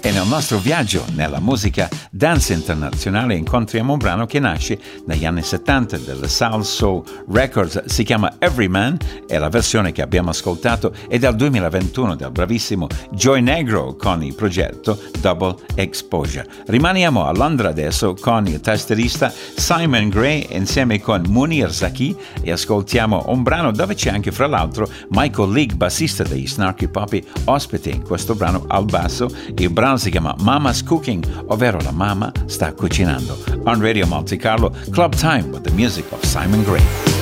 E nel nostro viaggio nella musica dance internazionale incontriamo un brano che nasce negli anni 70 della Soul Soul Records, si chiama Everyman e la versione che abbiamo ascoltato è del 2021 del bravissimo Joy Negro con il progetto Double Exposure. Rimaniamo a Londra adesso con il tastierista Simon Gray insieme con Munir Zaki e ascoltiamo un brano dove c'è anche fra l'altro Michael League, bassista dei Snarky Puppy, ospite in questo brano al basso. Il brano si chiama Mama's Cooking, ovvero la mamma sta cucinando. On Radio Monte Carlo, Club Time with the music of Simon Gray.